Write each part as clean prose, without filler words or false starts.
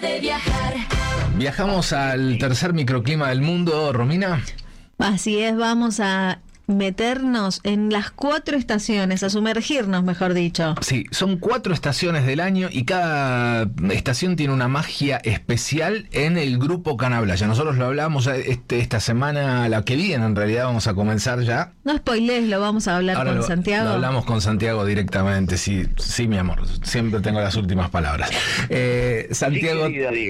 de viajar. Viajamos al tercer microclima del mundo, Romina. Así es, vamos a meternos en las 4 estaciones, a sumergirnos, mejor dicho. Sí, son 4 estaciones del año y cada estación tiene una magia especial en el grupo Canablaya. Nosotros lo hablamos esta semana, la que viene en realidad vamos a comenzar ya. No spoilees, lo vamos a hablar con Santiago. Lo hablamos con Santiago directamente, sí, mi amor, siempre tengo las últimas palabras. Santiago,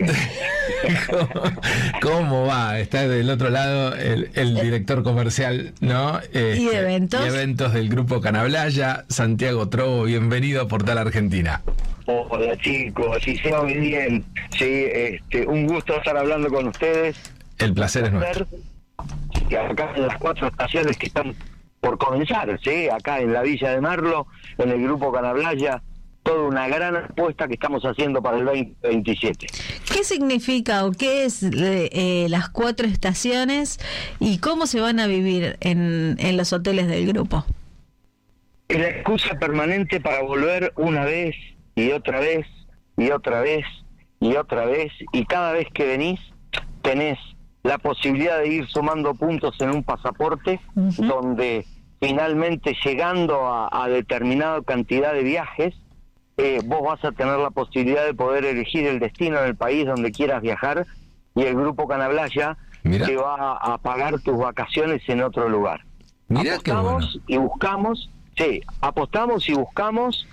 ¿cómo va? Está del otro lado el director comercial, ¿no? Y de eventos. Y eventos del grupo Canablaya, Santiago Trovo, bienvenido a Portal Argentina. Hola chicos, si se oye bien, sí, un gusto estar hablando con ustedes. El placer es nuestro. Y acá en las 4 estaciones que están por comenzar, sí, acá en la Villa de Merlo, en el grupo Canablaya, toda una gran apuesta que estamos haciendo para el 2027. ¿Qué significa o qué es las 4 estaciones y cómo se van a vivir en los hoteles del grupo? Es la excusa permanente para volver una vez y otra vez y otra vez y otra vez, y cada vez que venís tenés la posibilidad de ir sumando puntos en un pasaporte, donde finalmente llegando a determinada cantidad de viajes, vos vas a tener la posibilidad de poder elegir el destino en el país donde quieras viajar, y el grupo Canablaya te va a pagar tus vacaciones en otro lugar. Mirá, apostamos y buscamos, apostamos y buscamos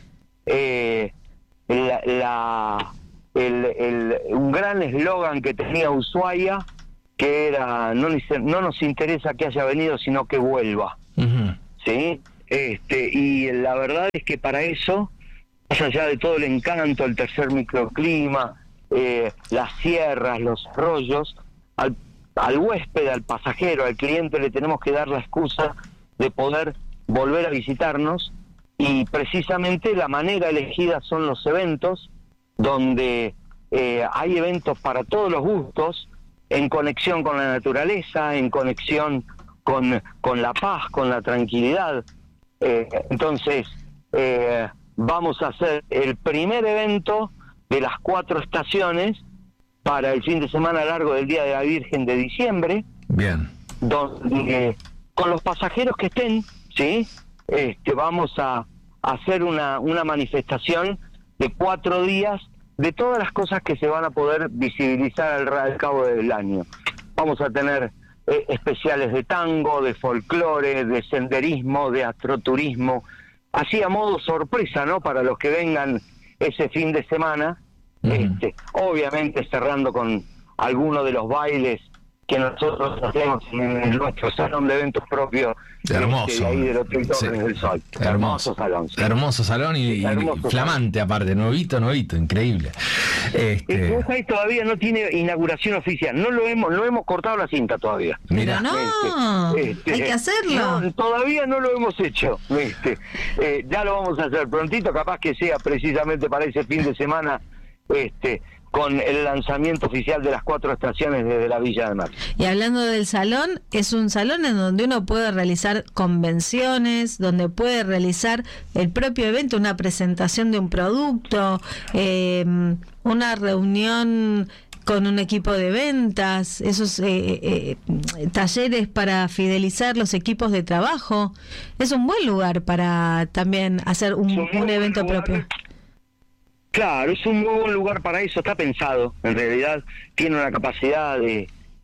un gran eslogan que tenía Ushuaia, que era no nos interesa que haya venido, sino que vuelva. ¿Sí? Y la verdad es que para eso, más allá de todo el encanto, el tercer microclima, las sierras, los arroyos, al huésped, al pasajero, al cliente le tenemos que dar la excusa de poder volver a visitarnos, y precisamente la manera elegida son los eventos, donde hay eventos para todos los gustos, en conexión con la naturaleza, en conexión con la paz, con la tranquilidad. Entonces, vamos a hacer el primer evento de las 4 estaciones para el fin de semana largo del Día de la Virgen de diciembre. Bien. Donde con los pasajeros que estén, ¿sí? Vamos a hacer una manifestación de 4 días de todas las cosas que se van a poder visibilizar al cabo del año. Vamos a tener especiales de tango, de folclore, de senderismo, de astroturismo, así a modo sorpresa, ¿no? Para los que vengan ese fin de semana, obviamente cerrando con alguno de los bailes que nosotros hacemos en nuestro salón de eventos propio, hermoso, ahí del Hotel Torres del Sol. Hermoso salón. Sí. Hermoso salón y flamante aparte, novito, increíble. Ahí todavía no tiene inauguración oficial, no hemos cortado la cinta todavía. Mira, no, hay que hacerlo. No, todavía no lo hemos hecho. Ya lo vamos a hacer prontito, capaz que sea precisamente para ese fin de semana, con el lanzamiento oficial de las 4 estaciones desde la Villa de Merlo. Y hablando del salón, es un salón en donde uno puede realizar convenciones, donde puede realizar el propio evento, una presentación de un producto, una reunión con un equipo de ventas, esos talleres para fidelizar los equipos de trabajo. Es un buen lugar para también hacer un evento propio. Claro, es un muy buen lugar para eso, está pensado. En realidad tiene una capacidad de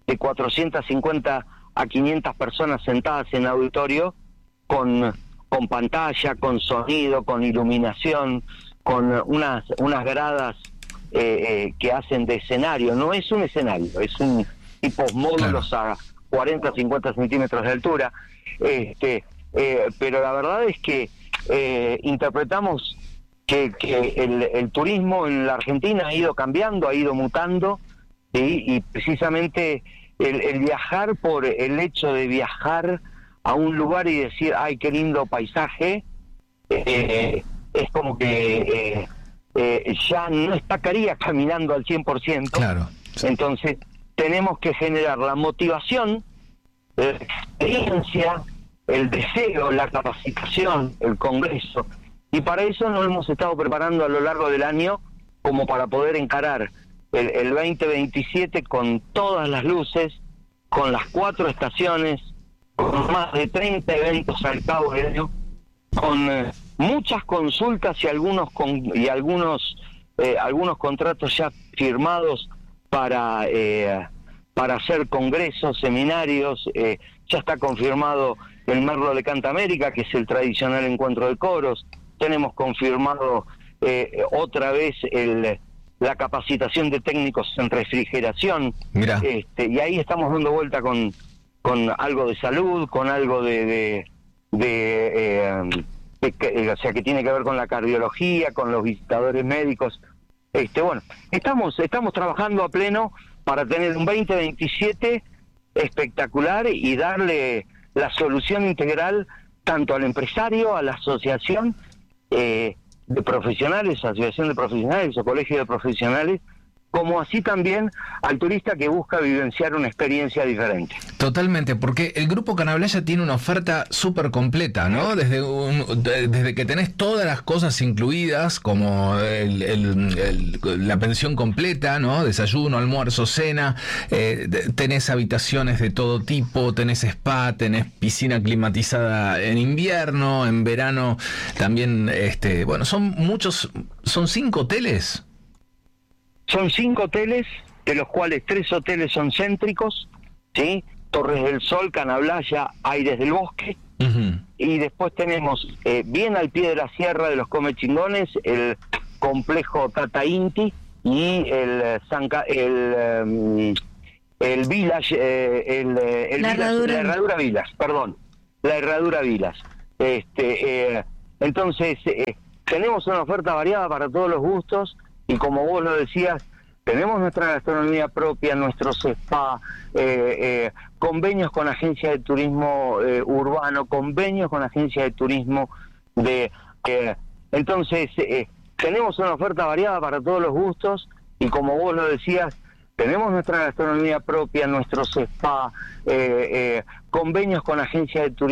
450 a 500 personas sentadas en auditorio, con pantalla, con sonido, con iluminación, con unas gradas que hacen de escenario. No es un escenario, es un tipo módulos a 40, 50 centímetros de altura. Pero la verdad es que interpretamos que el turismo en la Argentina ha ido cambiando, ha ido mutando, ¿sí? Y precisamente el viajar por el hecho de viajar a un lugar y decir, ay, qué lindo paisaje, es como que ya no estaría caminando al 100%. Claro. Sí. Entonces tenemos que generar la motivación, la experiencia, el deseo, la capacitación, el congreso. Y para eso nos hemos estado preparando a lo largo del año, como para poder encarar el 2027 con todas las luces, con las 4 estaciones, con más de 30 eventos al cabo del año, con muchas consultas y algunos contratos ya firmados para hacer congresos, seminarios. Ya está confirmado el Merlo de Canta América, que es el tradicional encuentro de coros. Tenemos confirmado otra vez la capacitación de técnicos en refrigeración. Mirá. Y ahí estamos dando vuelta con algo de salud, con algo o sea, que tiene que ver con la cardiología, con los visitadores médicos. Bueno, estamos trabajando a pleno para tener un 2027 espectacular y darle la solución integral tanto al empresario, a la asociación de profesionales, asociación de profesionales o colegio de profesionales, como así también al turista que busca vivenciar una experiencia diferente. Totalmente, porque el Grupo Canablaya tiene una oferta súper completa, ¿no? Desde que tenés todas las cosas incluidas, como la pensión completa, ¿no? Desayuno, almuerzo, cena, tenés habitaciones de todo tipo, tenés spa, tenés piscina climatizada en invierno, en verano también, bueno, son 5 hoteles. Son 5 hoteles, de los cuales 3 hoteles son céntricos, ¿sí? Torres del Sol, Canablaya, Aires del Bosque. Uh-huh. Y después tenemos, bien al pie de la sierra de los Comechingones, el complejo Tata Inti y el Village, la Herradura Vilas, perdón, la Herradura Vilas. Entonces, tenemos una oferta variada para todos los gustos. Y como vos lo decías, tenemos nuestra gastronomía propia, nuestros spa, convenios con agencias de turismo urbano, convenios con agencias de turismo entonces, tenemos una oferta variada para todos los gustos y como vos lo decías, tenemos nuestra gastronomía propia, nuestros spa, convenios con agencias de turismo